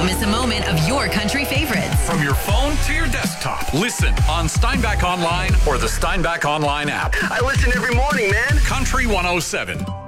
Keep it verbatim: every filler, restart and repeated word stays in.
Don't miss a moment of your country favorites. From your phone to your desktop. Listen on Steinbach Online or the Steinbach Online app. I listen every morning, man. Country one oh seven.